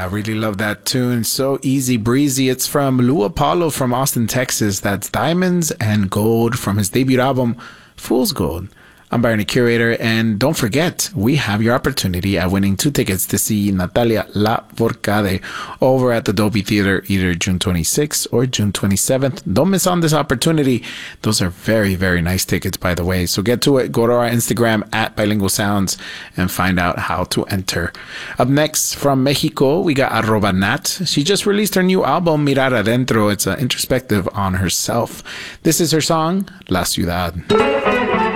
Yeah, I really love that tune. So easy breezy. It's from Lou Apollo from Austin, Texas. That's Diamonds and Gold from his debut album, Fool's Gold. I'm Barney Curator, and don't forget, we have your opportunity at winning 2 tickets to see Natalia Lafourcade over at the Dolby Theater either June 26th or June 27th. Don't miss on this opportunity. Those are very, very nice tickets, by the way. So get to it. Go to our Instagram at Bilingual Sounds and find out how to enter. Up next, from Mexico, we got @Nat. She just released her new album, Mirar Adentro. It's an introspective on herself. This is her song, La Ciudad.